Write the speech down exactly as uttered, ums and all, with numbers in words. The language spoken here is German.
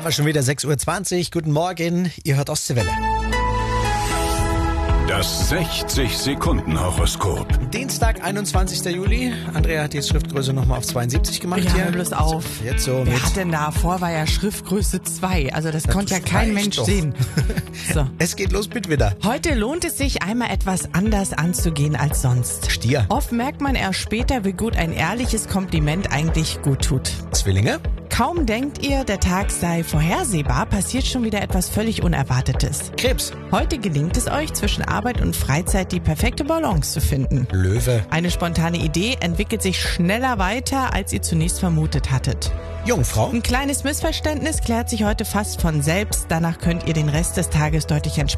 wir schon wieder sechs Uhr zwanzig. Guten Morgen, ihr hört Ostseewelle. Das sechzig Sekunden Horoskop. Dienstag, einundzwanzigster Juli. Andrea hat die Schriftgröße nochmal auf zweiundsiebzig gemacht Ja, hier. hör bloß auf. Jetzt so Wer mit... hat denn da? Vor war ja Schriftgröße zwei. Also das Na, konnte ja das kein reicht Mensch doch. sehen. So. Es geht los mit Widder. Heute lohnt es sich, einmal etwas anders anzugehen als sonst. Stier. Oft merkt man erst später, wie gut ein ehrliches Kompliment eigentlich gut tut. Zwillinge. Kaum denkt ihr, der Tag sei vorhersehbar, passiert schon wieder etwas völlig Unerwartetes. Krebs. Heute gelingt es euch, zwischen Arbeit und Freizeit die perfekte Balance zu finden. Löwe. Eine spontane Idee entwickelt sich schneller weiter, als ihr zunächst vermutet hattet. Jungfrau. Ein kleines Missverständnis klärt sich heute fast von selbst. Danach könnt ihr den Rest des Tages deutlich entspannter